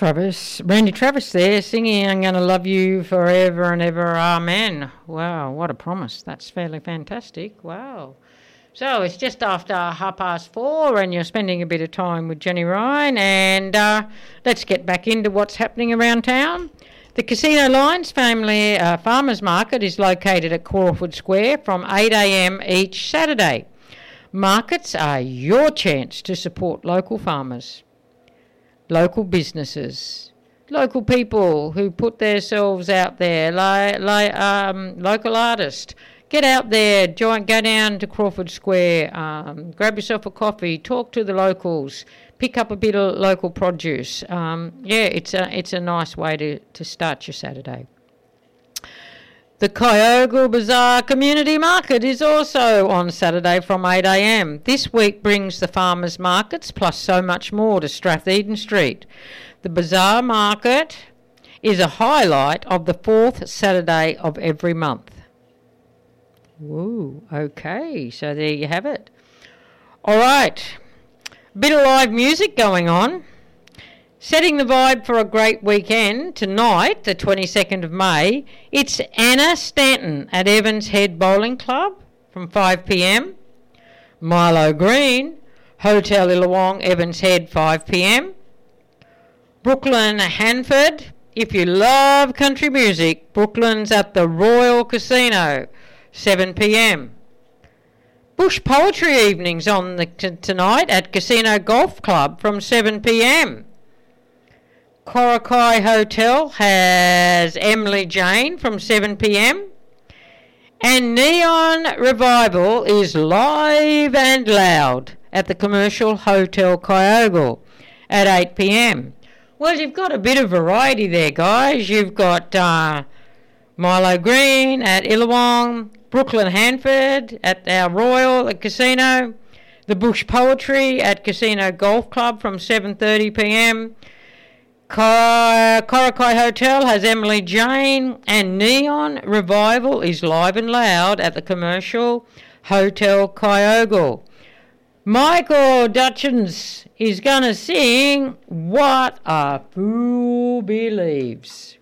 Randy Travis there singing I'm Gonna Love You Forever and Ever, Amen. Wow, what a promise. That's fairly fantastic. Wow. So it's just after 4:30 and you're spending a bit of time with Jenny Ryan, and let's get back into what's happening around town. The Casino Lines Family Farmers Market is located at Crawford Square from 8 a.m. each Saturday. Markets are your chance to support local farmers, local businesses, local people who put themselves out there, local artists. Get out there, go down to Crawford Square, grab yourself a coffee, talk to the locals, pick up a bit of local produce. It's a nice way to start your Saturday. The Kyogle Bazaar Community Market is also on Saturday from 8 a.m. This week brings the farmers markets plus so much more to Stratheden Street. The Bazaar Market is a highlight of the fourth Saturday of every month. Woo, okay, so there you have it. All right, bit of live music going on. Setting the vibe for a great weekend tonight, the 22nd of May, it's Anna Stanton at Evans Head Bowling Club from 5 p.m. Milo Green, Hotel Illawong, Evans Head, 5 p.m. Brooklyn Hanford, if you love country music, Brooklyn's at the Royal Casino, 7 p.m. Bush Poetry Evenings on tonight at Casino Golf Club from 7 p.m. Korakai Hotel has Emily Jane from 7 p.m. And Neon Revival is live and loud at the Commercial Hotel Kyogle at 8 p.m. Well, you've got a bit of variety there, guys. You've got Milo Green at Illawong, Brooklyn Hanford at our Royal Casino, the Bush Poetry at Casino Golf Club from 7:30 p.m. Korakai Hotel has Emily Jane, and Neon Revival is live and loud at the Commercial Hotel Kyogle. Michael Dutchins is going to sing What a Fool Believes.